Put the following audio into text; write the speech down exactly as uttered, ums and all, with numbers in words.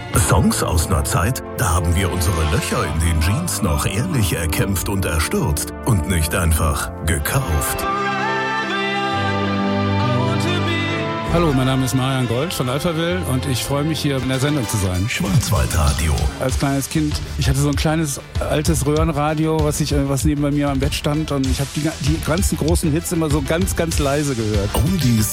Songs aus einer Zeit, da haben wir unsere Löcher in den Jeans noch ehrlich erkämpft und erstürzt und nicht einfach gekauft. Hallo, mein Name ist Marian Gold von Alphaville und ich freue mich, hier in der Sendung zu sein. Schwarzwaldradio. Als kleines Kind, ich hatte so ein kleines altes Röhrenradio, was, ich, was neben bei mir am Bett stand, und ich habe die, die ganzen großen Hits immer so ganz, ganz leise gehört. Oldies